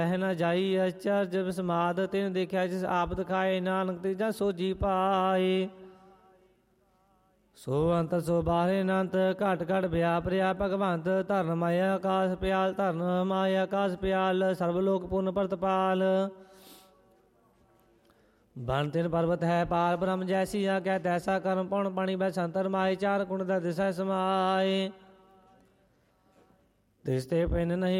ਕਹਿ ਨਾ ਜਾਈ ਅਚਰਜ ਸਮਾਦ ਤਿਨ ਦੇਖਿਆ ਜਿਸ ਆਪ ਦਿਖਾਏ ਨਾਨਕ ਤੀਜਾ ਸੋਜੀ ਪਾਏ। ਸੋ ਅੰਤ ਸੋ ਬਾਹਰੇ ਅਨੰਤ ਘਟ ਘਟ ਵਿਆਪਰਿਆ ਭਗਵੰਤ ਧਰਨ ਮਾਇਆ ਆਕਾਸ ਪਿਆਲ ਧਰਨ ਮਾਇਆ ਆਕਾਸ ਪਿਆਲ ਸਰਬ ਲੋਕ ਪੂਰਨ ਪ੍ਰਤਪਾਲ। ਬਨ ਤਿਨ ਪਰਬਤ ਹੈ ਪਾਰ ਬ੍ਰਹਮ ਜੈਸੀ ਆਗਿਆ ਤੈਸਾ ਕਰਮ ਪਉਣ ਪਾਣੀ ਬੈ ਸੰਤਰ ਮਾਏ ਚਾਰ ਗੁਣ ਦਾ ਦਿਸੈ ਸਮਾਏ। ਤਿਸ ਤੇ ਪਿੰਨ ਨਹੀਂ